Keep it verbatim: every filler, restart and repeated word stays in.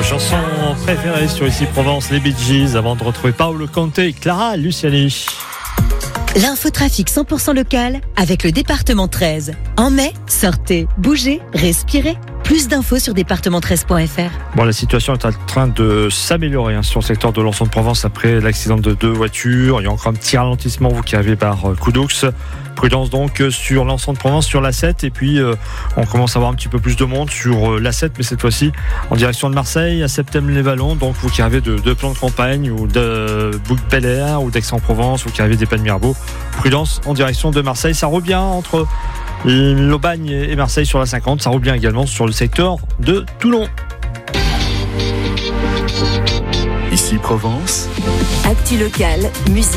chansons préférées sur Ici Provence, les Bee Gees, avant de retrouver Paolo Conte et Clara Luciani. L'infotrafic cent pour cent local avec le département treize. En mai, sortez, bougez, respirez. Plus d'infos sur département treize point f r. Bon, la situation est en train de s'améliorer hein, sur le secteur de l'Anson de Provence après l'accident de deux voitures. Il y a encore un petit ralentissement, vous qui avez par euh, Coudoux. Prudence donc sur l'Anson de Provence, sur l'A sept. Et puis, euh, on commence à avoir un petit peu plus de monde sur euh, l'A sept, mais cette fois-ci en direction de Marseille, à Septem-les-Vallons. Donc, vous qui avez de, de Plan de Campagne ou de Bouc-Bel-Air ou d'Aix-en-Provence, vous qui avez des Pas-de-Mirabeau. Prudence en direction de Marseille. Ça revient entre l'Aubagne et Marseille sur la cinquante. Ça roule bien également sur le secteur de Toulon. Ici Provence. Actu local, musique.